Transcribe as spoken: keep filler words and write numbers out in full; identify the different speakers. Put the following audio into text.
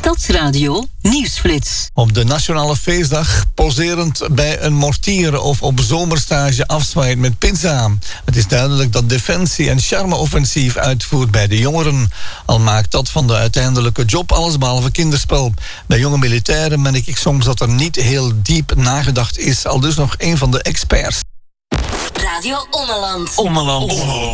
Speaker 1: Stadsradio Nieuwsflits.
Speaker 2: Op de Nationale Feestdag poserend bij een mortier of op zomerstage afzwaait met pizza. Het is duidelijk dat Defensie een charme-offensief uitvoert bij de jongeren. Al maakt dat van de uiteindelijke job allesbehalve kinderspel. Bij jonge militairen merk ik soms dat er niet heel diep nagedacht is. Al dus nog een van de experts.
Speaker 1: Radio Ommeland.
Speaker 3: Ommeland.